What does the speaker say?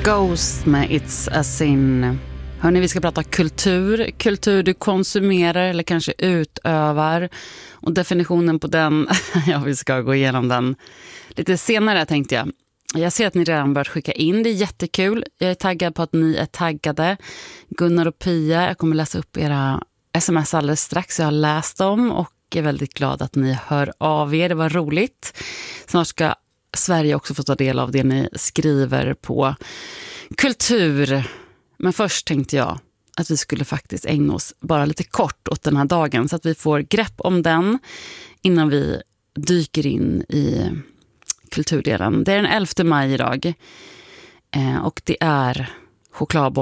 Ghost med It's a Sin. Hörrni, vi ska prata kultur. Kultur du konsumerar eller kanske utövar. Och definitionen på den, ja, vi ska gå igenom den lite senare tänkte jag. Jag ser att ni redan börjat skicka in, det är jättekul. Jag är taggad på att ni är taggade. Gunnar och Pia, jag kommer läsa upp era sms alldeles strax. Jag har läst dem och är väldigt glad att ni hör av er. Det var roligt. Snart ska Sverige också få ta del av det ni skriver på kultur. Men först tänkte jag att vi skulle faktiskt ägna oss bara lite kort åt den här dagen så att vi får grepp om den innan vi dyker in i kulturdelen. Det är den 11 maj idag och det är chokladbollar.